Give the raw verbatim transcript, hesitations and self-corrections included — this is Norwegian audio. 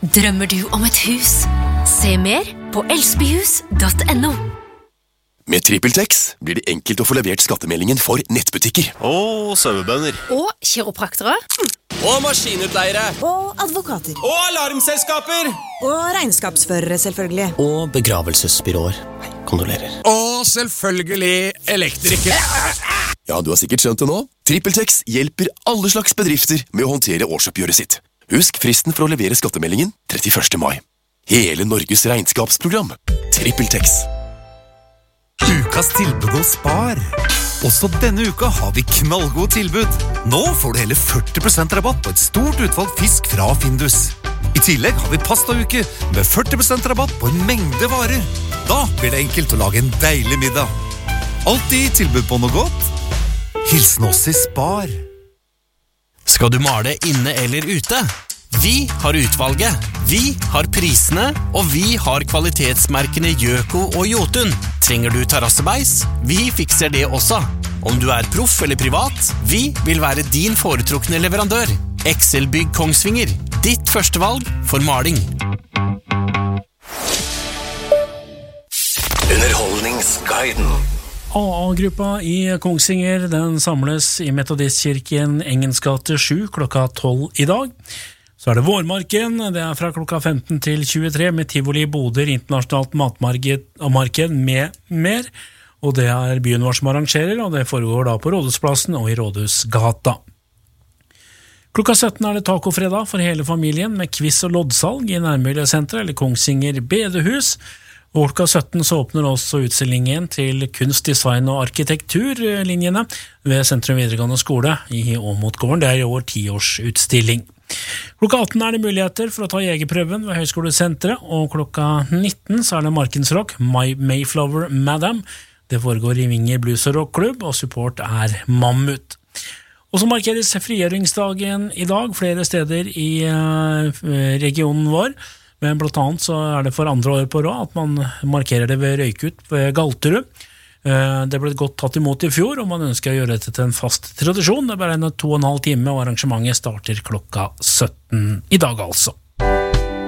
Drømmer du om et hus? Se mer på elsbyhus punktum no. Med TrippelTex blir det enkelt å få levert skattemeldingen for nettbutikker. Og sauebønder. Og kiropraktere. Og maskinutleiere. Og advokater. Og alarmselskaper. Og regnskapsførere, selvfølgelig. Og begravelsesbyråer. Kondolerer. Og selvfølgelig elektrikere. Ja, du har sikkert skjønt det nå. TrippelTex hjelper alle slags bedrifter med å håndtere årsoppgjøret sitt. Husk fristen for å levere skattemeldingen trettiførste mai. Hele Norges regnskapsprogram. TrippelTex. Ukas tilbud hos Spar. Også denne uka har vi knallgod tilbud. Nå får du hele førti prosent rabatt på et stort utvalg fisk fra Findus. I tillegg har vi pastauke med førti prosent rabatt på en mengde varer. Da blir det enkelt å lage en deilig middag. Alltid tilbud på noe godt. Hilsen oss i Spar. Skal du male inne eller ute? Vi har utvalget, vi har prisene, og vi har kvalitetsmerkene Gjøko og Jotun. Trenger du terrassebeis? Vi fikser det også. Om du er proff eller privat, vi vil være din foretrukne leverandør. Excel-bygg Kongsvinger, ditt førstevalg for maling. Underholdningsguiden. A A-gruppa i Kongsvinger, den samles i Metodistkirken Engens gate sju klokka tolv i dag. Så er det Vårmarken, det er fra klokka femten til tjuetre med Tivoli Boder, internasjonalt matmarked med mer, og det er byen vår som arrangerer, og det foregår da på Rådhusplassen og i Rådhusgata. Klokka sytten er det tacofredag for hele familien med quiz og loddsalg i Nærmiljøsenteret eller Kongsvinger bedehus, og klokka sytten så åpner også utstillingen til kunst, design og arkitekturlinjene ved Sentrum videregående skole i Åmotgården. Det er i år tiårsutstilling. Klokka atten er det muligheter for å ta jegerprøven ved Høgskolesenteret, og klokka nitten så er det Markensrock, My Mayflower Madam. Det foregår i Vinger Blues og Rockklubb, og support er Mammut. Og så markeres frigjøringsdagen i dag flere steder i regionen vår, men blant annet så er det for andre år på råd at man markerer det ved Røykut ved Galterud. Det ble godt tatt imot i fjor, og man ønsker å gjøre dette til en fast tradisjon. Det er bare en to og en halv time, og arrangementet starter klokka sytten i dag altså.